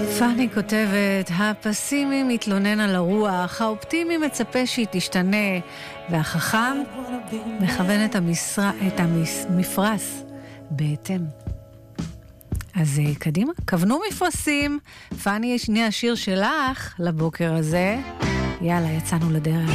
פני כותבת, הפסימי מתלונן על הרוח, האופטימי מצפה שהיא תשתנה, והחכם מכוון את המפרס בהתאם. אז קדימה, כוונו מפרסים. פני, שני השיר שלך לבוקר הזה. יאללה, יצאנו לדרך.